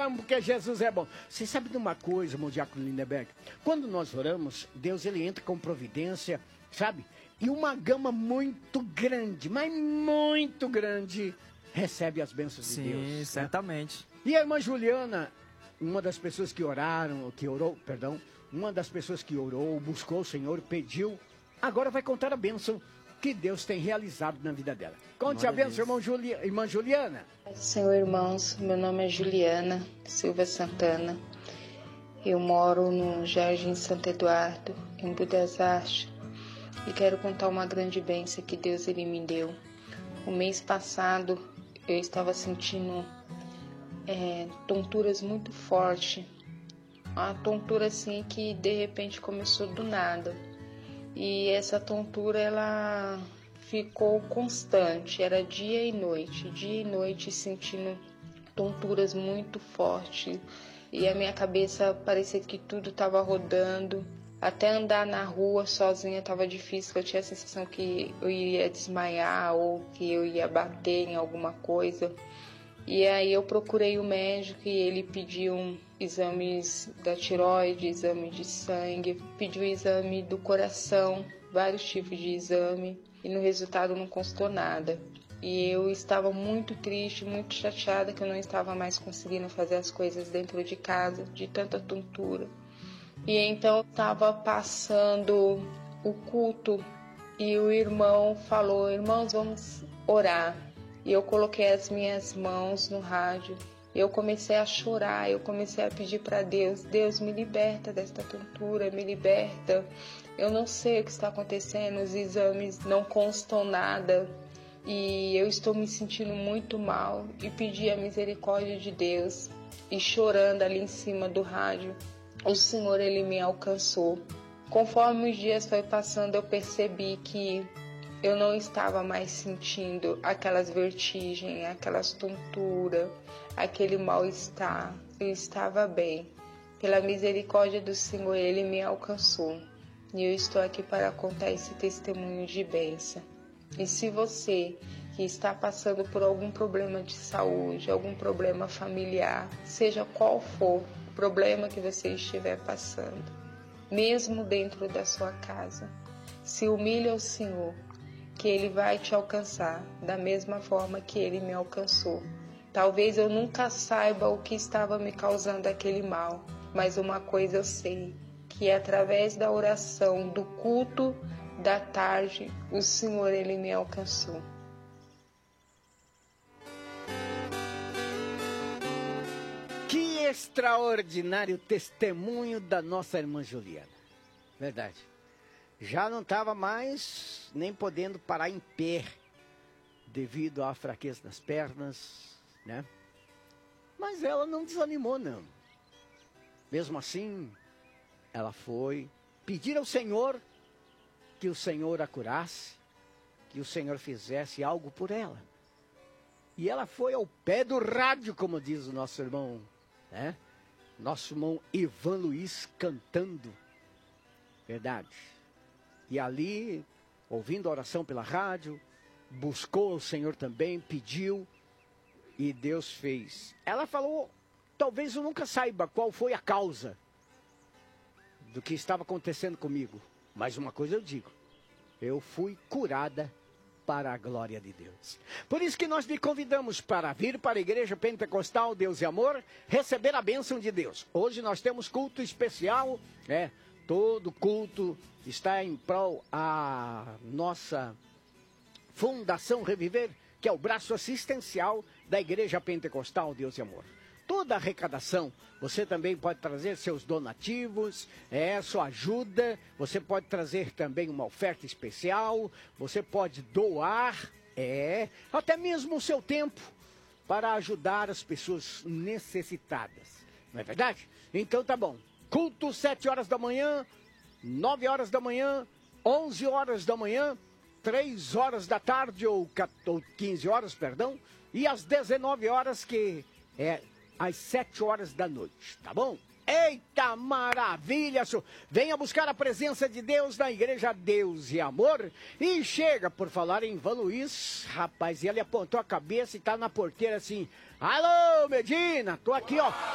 oramos porque Jesus é bom. Você sabe de uma coisa, irmão Diácono Lindeberg? Quando nós oramos, Deus ele entra com providência, sabe? E uma gama muito grande, mas muito grande, recebe as bênçãos de Deus. Sim, certamente. Né? E a irmã Juliana, uma das pessoas que uma das pessoas que orou, buscou o Senhor, pediu, agora vai contar a bênção que Deus tem realizado na vida dela. Conte a bênção, irmã Juliana. Senhor, irmãos, meu nome é Juliana Silva Santana. Eu moro no Jardim Santo Eduardo, em Budas Artes, e quero contar uma grande bênção que Deus ele me deu. O mês passado eu estava sentindo tonturas muito fortes, uma tontura assim que de repente começou do nada. E essa tontura, ela ficou constante, era dia e noite, sentindo tonturas muito fortes. E a minha cabeça parecia que tudo estava rodando. Até andar na rua sozinha estava difícil, eu tinha a sensação que eu ia desmaiar ou que eu ia bater em alguma coisa. E aí eu procurei o médico e ele pediu exames da tireoide, exame de sangue, pediu exame do coração, vários tipos de exame, e no resultado não constou nada. E eu estava muito triste, muito chateada que eu não estava mais conseguindo fazer as coisas dentro de casa, de tanta tontura. E então eu estava passando o culto e o irmão falou: irmãos, vamos orar. E eu coloquei as minhas mãos no rádio. Eu comecei a chorar, eu comecei a pedir para Deus: Deus, me liberta desta tontura, me liberta. Eu não sei o que está acontecendo, os exames não constam nada. E eu estou me sentindo muito mal e pedi a misericórdia de Deus. E chorando ali em cima do rádio, o Senhor, ele me alcançou. Conforme os dias foi passando, eu percebi que eu não estava mais sentindo aquelas vertigens, aquelas tonturas, aquele mal-estar. Eu estava bem. Pela misericórdia do Senhor, ele me alcançou. E eu estou aqui para contar esse testemunho de bênção. E se você que está passando por algum problema de saúde, algum problema familiar, seja qual for o problema que você estiver passando, mesmo dentro da sua casa, se humilhe ao Senhor, que Ele vai te alcançar da mesma forma que Ele me alcançou. Talvez eu nunca saiba o que estava me causando aquele mal, mas uma coisa eu sei, que através da oração, do culto da tarde, o Senhor, Ele me alcançou. Que extraordinário testemunho da nossa irmã Juliana. Verdade. Já não estava mais nem podendo parar em pé devido à fraqueza das pernas, né? Mas ela não desanimou, não. Mesmo assim, ela foi pedir ao Senhor que o Senhor a curasse, que o Senhor fizesse algo por ela. E ela foi ao pé do rádio, como diz o nosso irmão, né? Nosso irmão Ivan Luiz cantando. Verdade. E ali, ouvindo a oração pela rádio, buscou o Senhor também, pediu, e Deus fez. Ela falou: talvez eu nunca saiba qual foi a causa do que estava acontecendo comigo, mas uma coisa eu digo: eu fui curada para a glória de Deus. Por isso que nós lhe convidamos para vir para a Igreja Pentecostal Deus e Amor, receber a bênção de Deus. Hoje nós temos culto especial, todo culto está em prol a nossa Fundação Reviver, que é o braço assistencial da Igreja Pentecostal Deus e Amor. Toda a arrecadação, você também pode trazer seus donativos, sua ajuda, você pode trazer também uma oferta especial, você pode doar, até mesmo o seu tempo para ajudar as pessoas necessitadas. Não é verdade? Então tá bom. Culto 7 horas da manhã, 9 horas da manhã, 11 horas da manhã, 3 horas da tarde ou 15 horas, perdão, e às 19 horas que é às 7 horas da noite, tá bom? Eita maravilha! Venha buscar a presença de Deus na Igreja Deus e Amor. E chega, por falar em Ivan Luiz, rapaz, e ele apontou a cabeça e tá na porteira assim: alô, Medina, tô aqui, ó.